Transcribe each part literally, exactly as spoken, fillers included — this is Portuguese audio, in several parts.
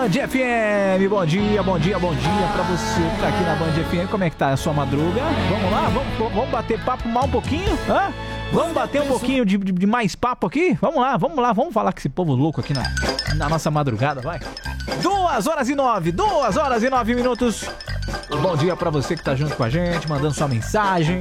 Band F M. Bom dia, bom dia, bom dia pra você que tá aqui na Band F M. Como é que tá a sua madruga? Vamos lá, vamos, vamos bater papo mal um pouquinho? Hã? Vamos bater um pouquinho de, de, de mais papo aqui? Vamos lá, vamos lá, vamos falar com esse povo louco aqui na, na nossa madrugada, vai. Duas horas e nove, duas horas e nove minutos. Bom dia pra você que tá junto com a gente, mandando sua mensagem.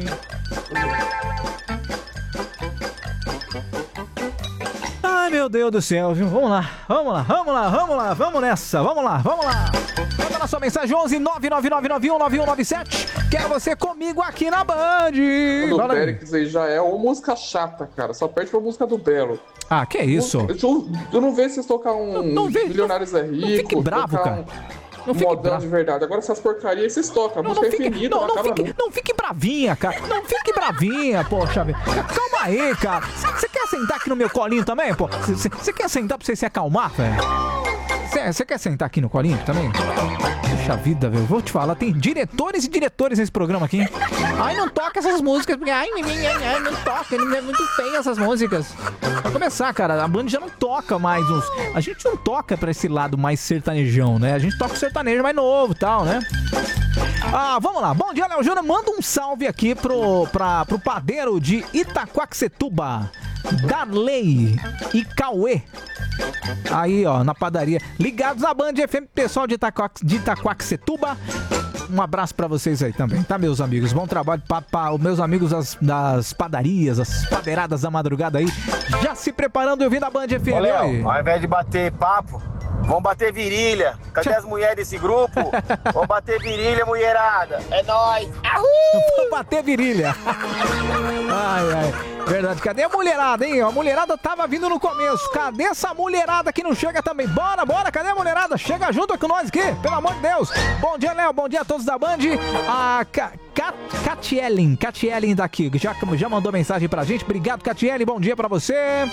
Ai, meu Deus do céu, viu? Vamos lá, vamos lá, vamos lá, vamos lá, vamos nessa, vamos lá, vamos lá. Manda na sua mensagem onze nove nove nove nove um nove um nove sete. Quero você comigo aqui na Band. O Périx aí já é uma música chata, cara. Só perde pra música do Belo. Ah, que isso? Eu, eu não vejo vocês tocar um não, não Milionários não, é Rico. Não fique bravo, cara. Um... Não fique modão bravo. de verdade. Agora essas porcarias vocês tocam. A não, música não é fique, infinita, não, não, não, acaba fique, nunca. não fique bravinha, cara. Não fique bravinha, poxa vida. Calma aí, cara. Você quer sentar aqui no meu colinho também, pô? Você quer sentar pra você se acalmar, velho? Você quer sentar aqui no colinho também? Puxa vida, velho. Vou te falar, tem diretores e diretores nesse programa aqui. Ai, não toca essas músicas. Porque, ai, ai, não toca. É muito feio essas músicas. Pra começar, cara, a Band já não toca mais uns... A gente não toca pra esse lado mais sertanejão, né? A gente toca o sertanejo mais novo e tal, né? Ah, vamos lá. Bom dia, Léo Júnior. Manda um salve aqui pro, pra, pro padeiro de Itaquaquecetuba, Darley e Cauê. Aí, ó, na padaria. Ligados na Band F M, pessoal de, Itaquaque, de Itaquaquecetuba. Um abraço pra vocês aí também, tá, meus amigos? Bom trabalho para os meus amigos das, das padarias, as padeiradas da madrugada aí. Já se preparando e ouvindo a Band F M. Ô, Léo, ao invés de bater papo, vamos bater virilha. Cadê as mulheres desse grupo? Vamos bater virilha, mulherada. É nóis. Vamos bater virilha. Ai, ai. Verdade, cadê a mulherada, hein? A mulherada tava vindo no começo. Cadê essa mulherada que não chega também? Bora, bora, cadê a mulherada? Chega junto com nós aqui, pelo amor de Deus. Bom dia, Léo, bom dia a todos da Band. A Catielen, Catielen daqui, já, já mandou mensagem pra gente. Obrigado, Catielen, bom dia pra você.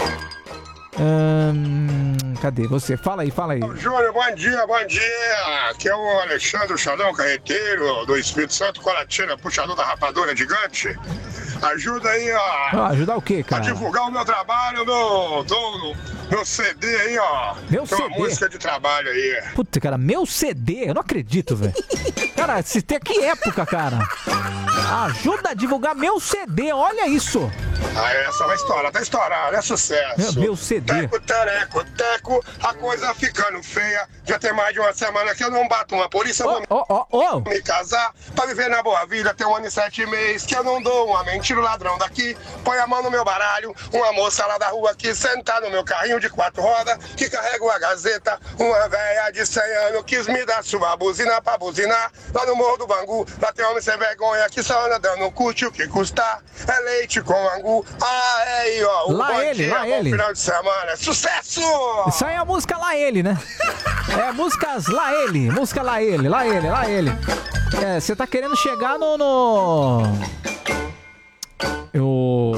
Hum, cadê você? Fala aí, fala aí. Júnior, bom dia, bom dia. Aqui é o Alexandre Xadão, carreteiro do Espírito Santo, Colatina, puxador da rapadura gigante. Ajuda aí, ó. Ah, ajudar o quê, cara? A divulgar o meu trabalho, meu, meu, meu C D aí, ó. Meu Tem C D? uma música de trabalho aí. Puta, cara, meu C D? Eu não acredito, velho. Cara, se tem que época, cara. Ajuda a divulgar meu C D, olha isso. Ah, essa vai estourar, tá estourando, é sucesso. Meu, meu C D. Teco, tereco, teco, a coisa ficando feia. Já tem mais de uma semana que eu não bato uma polícia. Ó, ó, ó, ó. Me casar, pra viver na boa vida, ter um ano e sete meses, que eu não dou uma mentira, o ladrão daqui, põe a mão no meu baralho, uma moça lá da rua aqui, sentada no meu carrinho de quatro rodas, que carrega uma gazeta, uma velha de cem anos, quis me dar sua buzina pra buzinar, lá no Morro do Bangu, lá tem homem sem vergonha, que só anda dando curte o que custa, é leite com angu, ah, é aí, ó, o lá bom ele, dia, lá bom ele. final de semana, sucesso! Isso aí é a música Lá Ele, né? É músicas Lá Ele, música Lá Ele, Lá Ele, Lá Ele. É, você tá querendo chegar no... no... Eu...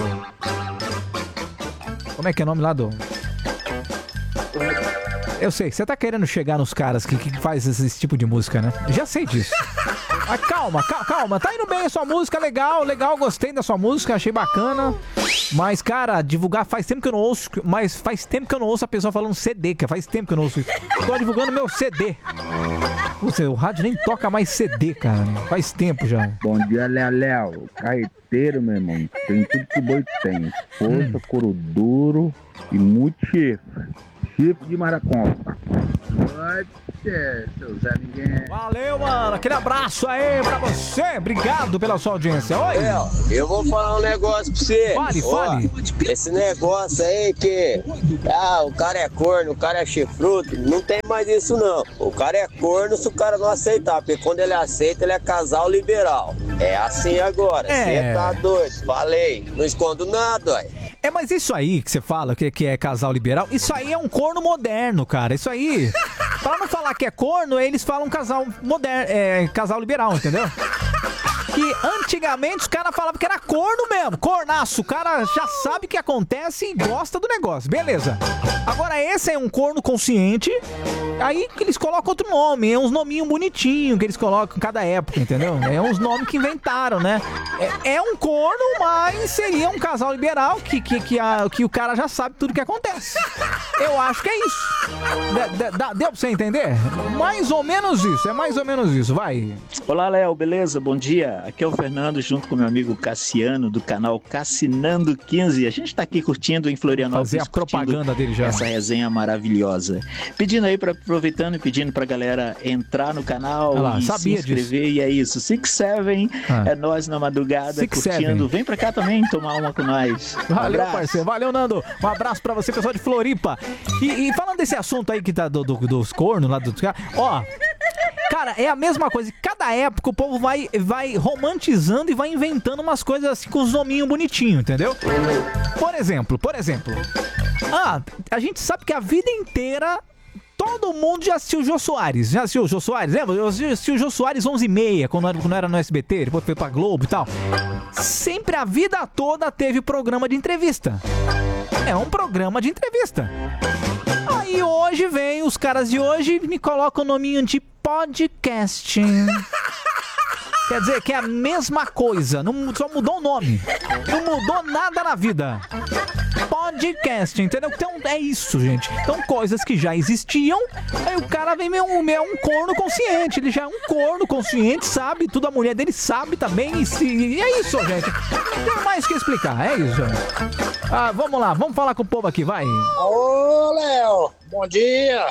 Como é que é o nome lá do... Eu sei, você tá querendo chegar nos caras que, que faz esse, esse tipo de música, né? Já sei disso. Mas calma, calma, calma, tá indo bem a sua música, legal, legal, gostei da sua música, achei bacana. Mas, cara, divulgar faz tempo que eu não ouço, mas faz tempo que eu não ouço a pessoa falando C D, que faz tempo que eu não ouço isso. Tô divulgando meu C D. Você, o rádio nem toca mais C D, cara, faz tempo já. Bom dia, Léo, Léo, carreteiro, meu irmão, tem tudo que boi tem, força, hum. couro duro e muito chifre. Tipo de maraconta. Seu Zé Ninguém. Valeu, mano. Aquele abraço aí pra você. Obrigado pela sua audiência. Oi. Léo, eu vou falar um negócio pra você. Fale, Ó, fale. Esse negócio aí que... Ah, o cara é corno, o cara é chifrudo. Não tem mais isso, não. O cara é corno se o cara não aceitar. Porque quando ele aceita, ele é casal liberal. É assim agora. Você É. tá doido. Falei. Não escondo nada, ué. É, mas isso aí que você fala, que, que é casal liberal, isso aí é um corno moderno, cara. Isso aí, pra não falar que é corno, eles falam casal moderno, é, casal liberal, entendeu? Que antigamente os caras falavam que era corno mesmo, cornaço. O cara já sabe o que acontece e gosta do negócio, beleza. Agora esse é um corno consciente Aí que eles colocam outro nome, é uns nominhos bonitinhos que eles colocam em cada época, entendeu? É uns nomes que inventaram, né? É, é um corno, mas seria um casal liberal que, que, que, a, que o cara já sabe tudo que acontece. Eu acho que é isso. De, de, de, deu pra você entender? Mais ou menos isso, é mais ou menos isso, vai. Olá, Léo, beleza? Bom dia. Aqui é o Fernando, junto com meu amigo Cassiano, do canal Cassinando quinze. A gente tá aqui curtindo em Florianópolis. Fazer a propaganda dele já. Essa resenha maravilhosa. Pedindo aí, pra, aproveitando e pedindo pra galera entrar no canal lá, e sabia se inscrever. disso. E é isso, six seven, ah. é nós na madrugada, Six curtindo. seven. Vem pra cá também tomar uma com nós. Um Valeu, abraço. parceiro. Valeu, Nando. Um abraço pra você, pessoal de Floripa. E, e falando desse assunto aí que tá do, do, dos cornos lá do cara, ó, cara, é a mesma coisa. Cada época o povo vai, vai romantizando e vai inventando umas coisas assim com os nominhos bonitinhos, entendeu? Por exemplo, por exemplo. Ah, a gente sabe que a vida inteira todo mundo já assistiu o Jô Soares. Já assistiu o Jô Soares? Lembra? Eu assisti o Jô Soares onze e meia, quando era, quando era no S B T, depois foi pra Globo e tal. Sempre a vida toda teve programa de entrevista. É um programa de entrevista. Aí hoje vem os caras de hoje e me colocam o nominho de podcast. Quer dizer que é a mesma coisa, não, só mudou o nome. Não mudou nada na vida. Podcast, entendeu? Então é isso, gente. Então coisas que já existiam, aí o cara vem meio, meio um corno consciente. Ele já é um corno consciente, sabe tudo, a mulher dele sabe também. E, se, e é isso, gente. Não tem mais o que explicar, é isso. Ah, vamos lá, vamos falar com o povo aqui, vai. Ô, Léo, bom dia.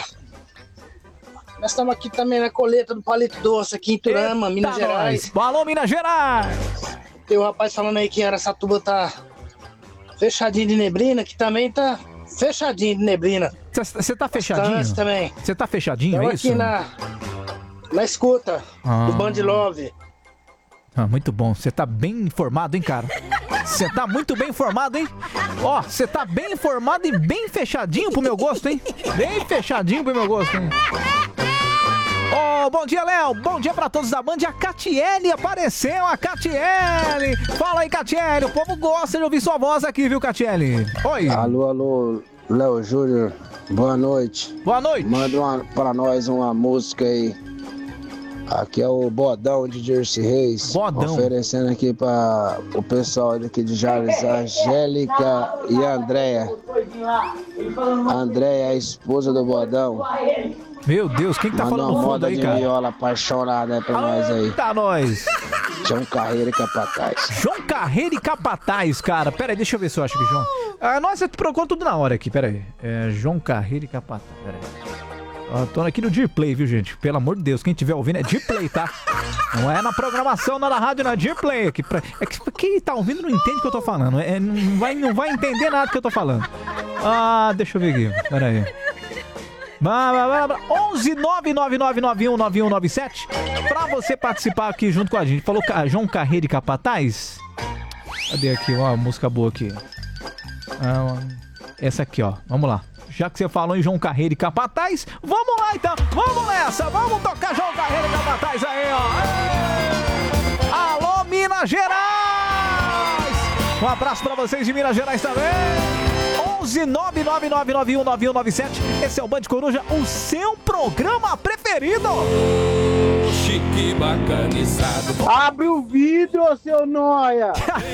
Nós estamos aqui também na colheita do Palito Doce, aqui em Turama, Eita Minas Gerais. Nós. Alô, Minas Gerais! Tem o rapaz falando aí que Araçatuba tá fechadinho de neblina, que também tá fechadinho de neblina. Você tá fechadinho? também. Você tá fechadinho, Eu é isso? aqui na, na escuta ah. do Band Love. Ah, muito bom. Você tá bem informado, hein, cara? Você tá muito bem informado, hein? Ó, você tá bem informado e bem fechadinho pro meu gosto, hein? Bem fechadinho pro meu gosto, hein? Oh, bom dia, Léo. Bom dia pra todos da Band. A Catiele apareceu, a Catiele. Fala aí, Catiele. O povo gosta de ouvir sua voz aqui, viu, Catiele? Oi. Alô, alô, Léo Júnior. Boa noite. Boa noite. Manda uma, pra nós uma música aí. Aqui é o Bodão de Jersey Reis. Bodão. Oferecendo aqui para o pessoal daqui de Jales, a Angélica e a Andréia. A Andréia é a esposa do Bodão. Meu Deus, quem que tá Manda falando no fundo aí, de cara? viola apaixonada aí pra ah, nós aí. Tá, nós. João Carreira e Capataz. João Carreira e Capataz, cara. Pera aí, deixa eu ver se eu acho que João... Ah, nossa, tu procura tudo na hora aqui, pera aí. É, João Carreira e Capataz, pera aí. Ah, tô aqui no Dearplay, viu, gente? Pelo amor de Deus, quem estiver ouvindo é Dearplay, tá? Não é na programação, não é na rádio, não é Dearplay. Aqui pra... É que quem tá ouvindo não entende o que eu tô falando. É, não, vai, não vai entender nada do que eu tô falando. Ah, deixa eu ver aqui. Pera aí. onze nove nove nove nove um nove um nove sete pra você participar aqui junto com a gente. Falou João Carreira e Capataz? Cadê aqui? Ó, música boa aqui. Ah, essa aqui, ó. Vamos lá. Já que você falou em João Carreira e Capataz, vamos lá então. Vamos nessa. Vamos tocar João Carreira e Capataz aí, ó. Alô, Minas Gerais! Um abraço pra vocês de Minas Gerais também. onze nove nove nove nove um nove um nove sete. Esse é o Band Coruja, o seu programa preferido. Chique bacanizado. Abre o vidro, seu noia.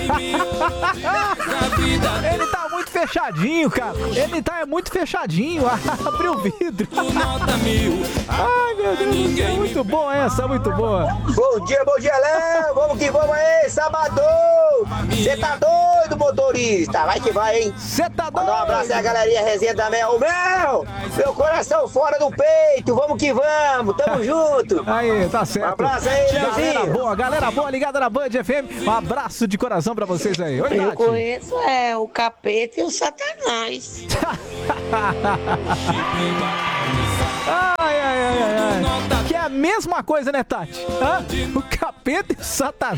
Ele tá muito fechadinho, cara. Ele tá é muito fechadinho. Abre o vidro. Ai, meu Deus do céu. Muito boa essa, muito boa. Bom dia, bom dia, Léo. Vamos que vamos aí, sábado. Você tá doido, motorista? Vai que vai, hein? Você tá doido? Manda um abraço aí a galerinha resenha também. Ô, Mel, meu coração fora do peito. Vamos que vamos. Tamo junto. Aí, tá certo. Um abraço aí, Leozinho. Galera boa, galera boa ligada na Band F M. Um abraço de coração pra vocês aí. Oi, Eu Tati. conheço é o capeta e o satanás. Ai, ai, ai, ai, ai. Quer a mesma coisa, né, Tati? Hã? O capeta e o satanás.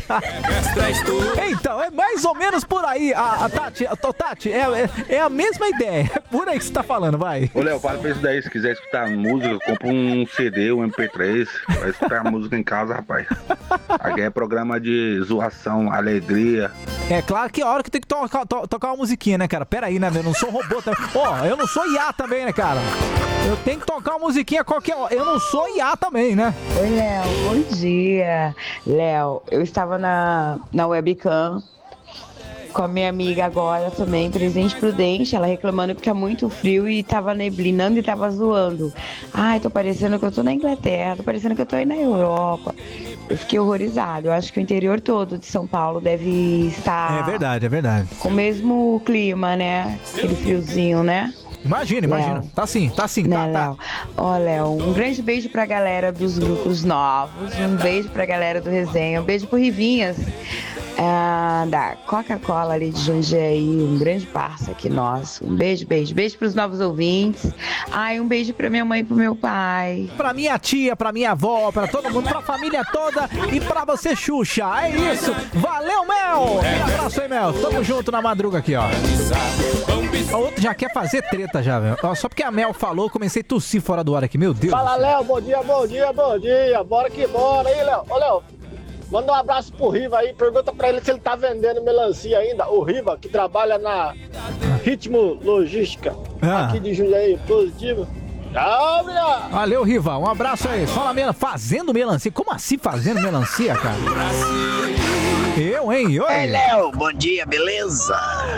Então, é mais ou menos por aí. A, a Tati, a, a Tati é, é, é a mesma ideia. É por aí que você tá falando, vai. Ô, Léo, fala pra isso daí. Se quiser escutar música, compra um C D, um M P três. Vai escutar música em casa, rapaz. Aqui é programa de zoação, alegria. É claro que a hora que tem que to to tocar uma musiquinha, né, cara? Pera aí, né, meu? Eu não sou robô também. Ó, oh, eu não sou I A também, né, cara? Eu tenho que tocar uma musiquinha qualquer hora. Eu não sou I A também, né? Oi, Léo. Bom dia. Léo, eu estava na, na webcam com a minha amiga agora também, Presidente Prudente, ela reclamando que tá muito frio e tava neblinando e tava zoando. Ai, tô parecendo que eu tô na Inglaterra, tô parecendo que eu tô aí na Europa. Eu fiquei horrorizado. Eu acho que o interior todo de São Paulo deve estar... É verdade, é verdade. Com o mesmo clima, né? Aquele friozinho, né? Imagina, imagina. Léo. Tá sim, tá sim, Né, tá, tá. Léo? Ó, Léo, um grande beijo pra galera dos grupos novos, um beijo pra galera do Resenha, um beijo pro Rivinhas, ah, da Coca-Cola ali de Jundiaí, um grande parça aqui nosso. Um beijo, beijo, beijo pros novos ouvintes. Ai, um beijo pra minha mãe e pro meu pai. Pra minha tia, pra minha avó, pra todo mundo, pra família toda e pra você, Xuxa. É isso. Valeu, Mel. Um abraço aí, Mel. Tamo junto na madruga aqui, ó. O outro já quer fazer treta já, velho. Só porque a Mel falou, eu comecei a tossir fora do ar aqui. Meu Deus. Fala, Léo. Bom dia, bom dia, bom dia. Bora que bora. Aí, Léo. Ô, Léo. Manda um abraço pro Riva aí. Pergunta pra ele se ele tá vendendo melancia ainda. O Riva, que trabalha na Ritmo Logística. Ah. Aqui de Jundiaí. Positivo. Tchau, obrigado. Valeu, Riva. Um abraço aí. Só na mela. Fazendo melancia. Como assim fazendo melancia, cara? Eu, hein? Oi. Ei, Léo. Bom dia, beleza?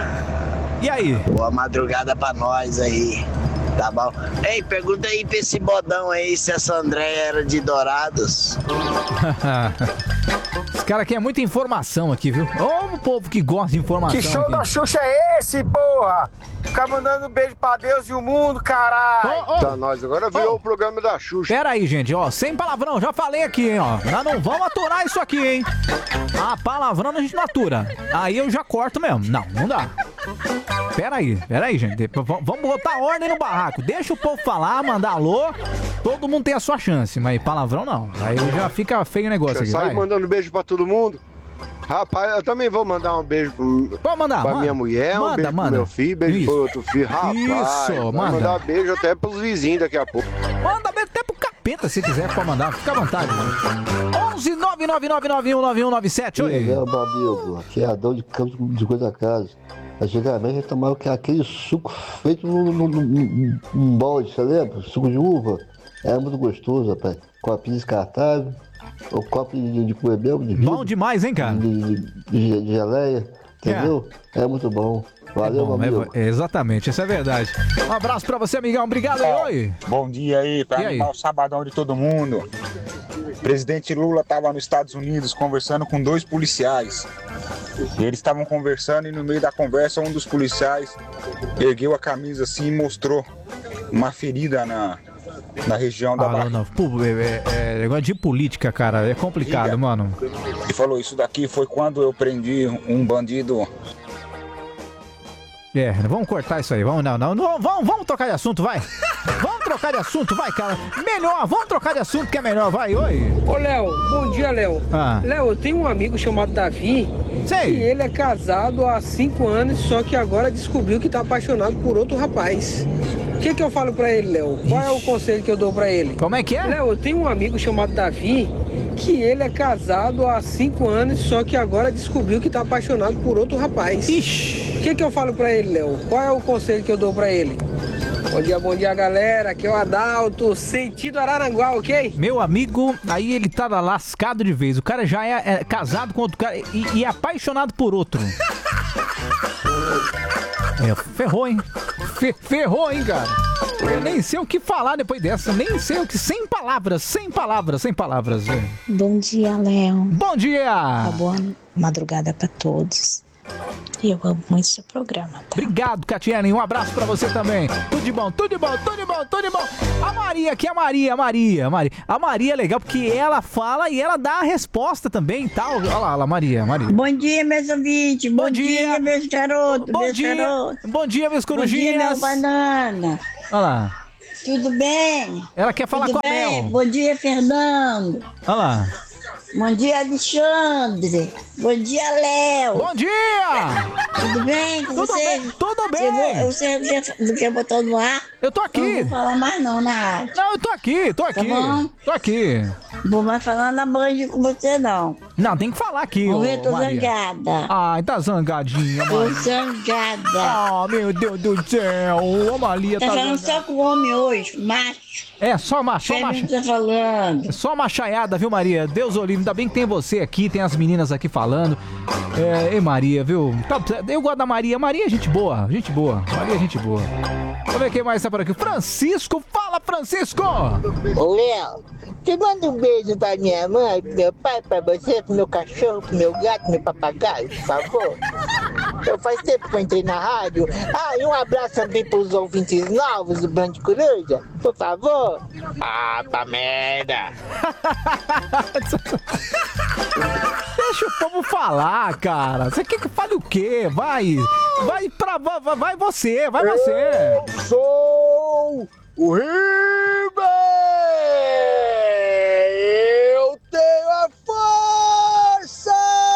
E aí? Boa madrugada pra nós aí. Tá bom? Ei, pergunta aí pra esse bodão aí se essa Andréia era de Dourados. Esse cara aqui é muita informação aqui, viu? Ô, o povo que gosta de informação. Que show aqui. da Xuxa é esse, porra? Ficar mandando beijo pra Deus e o mundo, caralho. Ô, ô. Tá, nós agora virou o programa da Xuxa. Pera aí, gente, ó, sem palavrão, já falei aqui, hein, ó. Já não vamos aturar isso aqui, hein. Ah, palavrão a gente não atura. Aí eu já corto mesmo. Não, não dá. Pera aí, pera aí, gente. V vamos botar ordem no barraco. Deixa o povo falar, mandar alô. Todo mundo tem a sua chance, mas palavrão não. Aí já fica feio o negócio aqui, Sai vai. mandando beijo pra todo mundo. Rapaz, eu também vou mandar um beijo pro, Pode mandar, pra manda. minha mulher, um Manda, beijo manda. pro meu filho, beijo Isso. pro outro filho. Rapaz, Isso, vai manda. mandar beijo até pros vizinhos daqui a pouco. Manda beijo até pro capeta se quiser, pode mandar. Fica à vontade, mano. onze nove nove nove nove um nove um nove sete. Oi. Meu amigo, aqui é Adão de Campos de Coisa da Casa. Antigamente a gente tomava aquele suco feito num, num, num, num balde, você lembra? Suco de uva. Era muito gostoso, rapaz. Copinho descartável, o copo de, de comer mesmo, de vidro. Bom demais, hein, cara? De, de, de, de geleia, entendeu? É. é muito bom. Valeu, É bom, meu amigo. é, é, exatamente, isso é verdade. Um abraço pra você, amigão. Obrigado aí, oi. Bom dia aí, pra E aí? animar o sabadão de todo mundo. O presidente Lula estava nos Estados Unidos conversando com dois policiais. E eles estavam conversando e no meio da conversa um dos policiais ergueu a camisa assim e mostrou uma ferida na, na região da Ah, barriga. não, não. Pô, é, é, é negócio de política, cara. É complicado, Diga. mano. E falou, isso daqui foi quando eu prendi um bandido. É, vamos cortar isso aí. Vamos, não, não, não. Vamos, vamos trocar de assunto, vai. Vamos trocar de assunto, vai, cara. Melhor, vamos trocar de assunto que é melhor, vai, oi. Ô, Léo, bom dia, Léo. Ah. Léo, eu tenho um amigo chamado Davi. Sei. E ele é casado há cinco anos, só que agora descobriu que tá apaixonado por outro rapaz. O que que eu falo pra ele, Léo? Qual é o conselho que eu dou pra ele? Como é que é? Léo, eu tenho um amigo chamado Davi, que ele é casado há cinco anos, só que agora descobriu que tá apaixonado por outro rapaz. Ixi. O que que eu falo pra ele, Léo? Qual é o conselho que eu dou pra ele? Bom dia, bom dia, galera. Aqui é o Adalto, sentido Araranguá, ok? Meu amigo, aí ele tá lascado de vez. O cara já é, é casado com outro cara e, e é apaixonado por outro. É, ferrou, hein? Fe- ferrou, hein, cara? Eu nem sei o que falar depois dessa. Nem sei o que. Sem palavras, sem palavras, sem palavras. É. Bom dia, Léo. Bom dia! Uma boa madrugada pra todos. E eu amo muito seu programa, tá? Obrigado, Catiane. Um abraço pra você também. Tudo de bom, tudo de bom, tudo de bom, tudo de bom. A Maria aqui, a Maria, a Maria, a Maria. A Maria é legal porque ela fala e ela dá a resposta também e tal. Olha lá, olha lá, Maria, Maria. Bom dia, meus ouvintes. Bom, Bom dia. dia, meus garotos. Bom meus dia. garotos. Bom dia, meus Bom dia, corujinhas. meu banana. Olha lá. Tudo bem? Ela quer falar Tudo com a bem? Mel. Bom dia, Fernando. Olha lá. Bom dia, Alexandre. Bom dia, Léo. Bom dia! Tudo bem com Tudo você? bem, tudo bem. Você, você, você quer botar no ar? Eu tô aqui. Eu não vou falar mais não na rádio. Não, eu tô aqui, tô aqui. Tá bom? Tô aqui. Não vou mais falar na Band com você, não. Não, tem que falar aqui, Vamos ô, ver, tô Maria. zangada. Ai, tá zangadinha, Tô Maria. zangada. Ah, meu Deus do céu. A Maria Tá tá falando zangada. só com o homem hoje, macho. É, só macho, só Quem macho. tá falando? Só machaiada, viu, Maria? Deus o livre. Ainda bem que tem você aqui, tem as meninas aqui falando. É, e Maria, viu? Tá, eu gosto da Maria. Maria é gente boa, gente boa. Maria é gente boa. Vamos ver quem mais tá por aqui. Francisco, fala, Francisco! Ô, Léo, você manda um beijo pra minha mãe, pro meu pai, pra você, pro meu cachorro, pro meu gato, pro meu papagaio, por favor. Eu faz tempo que eu entrei na rádio. Ah, e um abraço também pros ouvintes novos do Band Coruja, por favor. Ah, pra merda. Deixa o povo falar, cara. Você quer que eu fale o quê? Vai, vai pra... Vai, vai você, vai você. Eu sou o River! Eu tenho a força!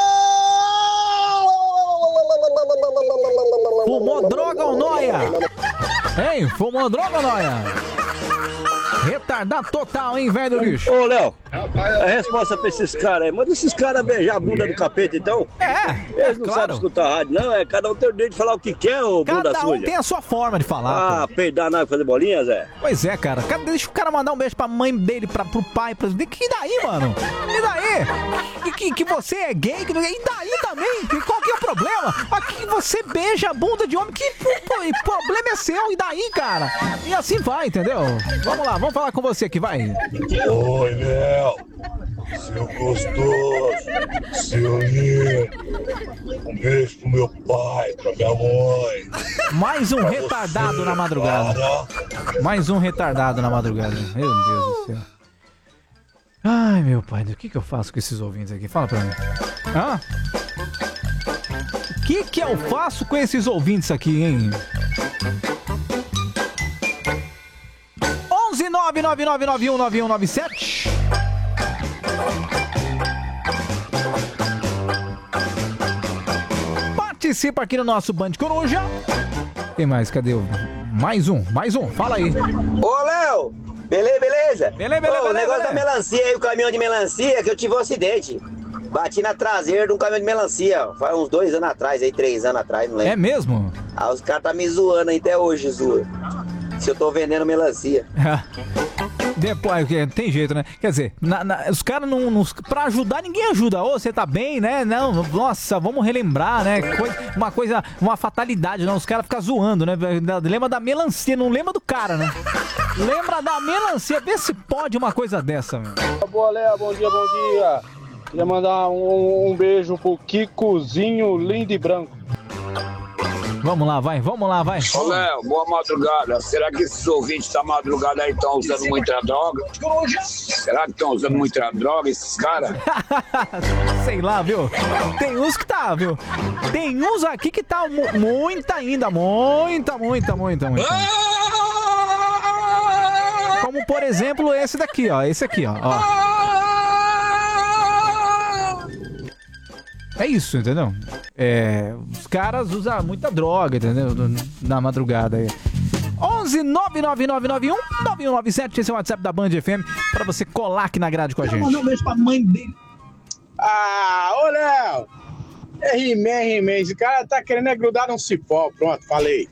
Fumou droga ou noia? Hein? Fumou droga ou noia? Retardado total, hein, velho lixo? Ô, Léo, a resposta pra esses caras é: manda esses caras beijar a bunda do capeta, então. É, Eles não claro. sabem escutar rádio, não. É cada um tem o direito de falar o que quer, ô bunda Cada um suja. tem a sua forma de falar. Ah, peidar na água e fazer bolinha, Zé? Pois é, cara. Cada- Deixa o cara mandar um beijo pra mãe dele, pra, pro pai, pra... Que daí, mano? E daí? E que, que você é gay? Que... E daí também? Que- Qual que é o problema? Aqui você beija a bunda de homem. Que p- p- problema é seu? E daí, cara? E assim vai, entendeu? Vamos lá, vamos falar com você aqui, vai. Oi, Léo. Seu gostoso. Seu lindo. Um beijo pro meu pai, pra minha mãe. Mais um retardado na madrugada. Mais um retardado na madrugada. Meu Deus do céu. Ai, meu pai, o que que eu faço com esses ouvintes aqui? Fala pra mim. Hã? O que que eu faço com esses ouvintes aqui, hein? onze nove nove nove nove um nove um nove sete. Participa aqui no nosso Band Coruja. Tem mais? Cadê o... Mais um, mais um. Fala aí. Ô, Léo! Beleza, beleza? Beleza, beleza, Ô, beleza, o negócio beleza. da melancia aí, o caminhão de melancia, que eu tive um acidente. Bati na traseira de um caminhão de melancia, ó. Faz uns dois anos atrás, aí, três anos atrás, não lembro. É mesmo? Ah, os caras tá me zoando aí até hoje, zoa. Se eu tô vendendo melancia. Depois, que tem jeito, né? Quer dizer, na- na- os caras não, não. Pra ajudar, ninguém ajuda. Ô, você tá bem, né? Não, nossa, vamos relembrar, né? Coi- uma coisa, uma fatalidade, não. Os caras ficam zoando, né? Lembra da melancia, não lembra do cara, né? Lembra da melancia, vê se pode uma coisa dessa, meu. Boa, Léo, bom dia, bom dia. Queria mandar um, um beijo pro Kikozinho lindo e branco. Vamos lá, vai, vamos lá, vai. Ô, Léo, boa madrugada. Será que esses ouvintes da madrugada aí estão usando muita droga? Será que estão usando muita droga, esses caras? Sei lá, viu? Tem uns que tá, viu? Tem uns aqui que tá mu- muita ainda, muita, muita, muita, muita. Como, por exemplo, esse daqui, ó. Esse aqui, ó. ó. É isso, entendeu? É, os caras usam muita droga, entendeu? Na madrugada aí. onze nove nove nove nove um nove um nove sete, esse é o WhatsApp da Band F M, pra você colar aqui na grade com a gente. Mandou um beijo pra mãe dele. Ah, ô Léo! É He-Man, He-Man. Esse cara tá querendo é grudar num cipó. Pronto, falei.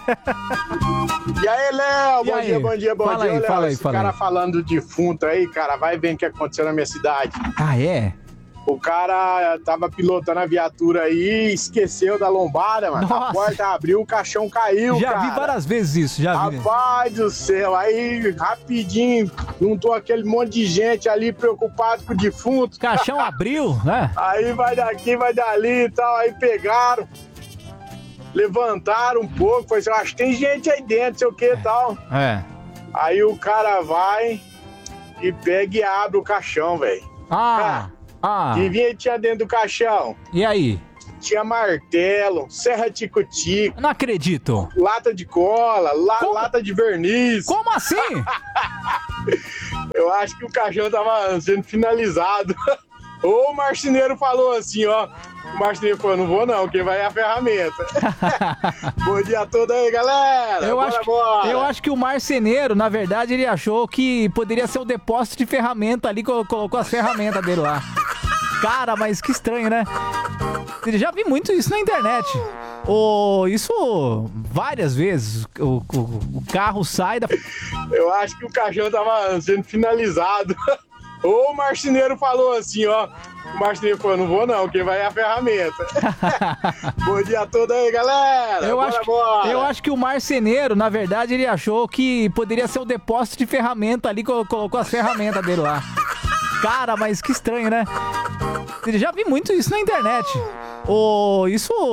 E aí, Léo? E Bom aí? dia, bom dia, bom Fala dia, aí, Léo. fala aí, Esse fala cara aí. falando de defunto aí, cara, vai ver o que aconteceu na minha cidade. Ah, é? O cara tava pilotando a viatura aí e esqueceu da lombada, mano. Nossa. A porta abriu, o caixão caiu, Já cara. vi várias vezes isso, já vi. Rapaz do céu, aí rapidinho juntou aquele monte de gente ali preocupado com o defunto. Caixão abriu, né? Aí vai daqui, vai dali e tal, aí pegaram, levantaram um pouco, foi assim, acho que tem gente aí dentro, sei o que e tal. É. Aí o cara vai e pega e abre o caixão, velho. Ah, ah. E vinha tinha dentro do caixão. E aí? tinha martelo, serra tico-tico. Não acredito. Lata de cola, la, lata de verniz. Como assim? Eu acho que o caixão tava sendo finalizado. Ou o marceneiro falou assim, ó. O marceneiro falou, não vou não, quem vai é a ferramenta. Bom dia todo aí, galera. Eu bora, acho, bora. eu acho que o marceneiro, na verdade, ele achou que poderia ser o depósito de ferramenta ali, colo- colocou as ferramentas dele lá. Cara, mas que estranho, né? Eu já vi muito isso na internet. O, isso várias vezes. O, o, o carro sai da... Eu acho que o caixão tava sendo finalizado. Ou o marceneiro falou assim, ó. O marceneiro falou, não vou não, quem vai é a ferramenta. Bom dia todo aí, galera. Eu bora, acho, que, bora. eu acho que o marceneiro, na verdade, ele achou que poderia ser o depósito de ferramenta ali, colo- colocou as ferramentas dele lá. Cara, mas que estranho, né? Eu já vi muito isso na internet. O, isso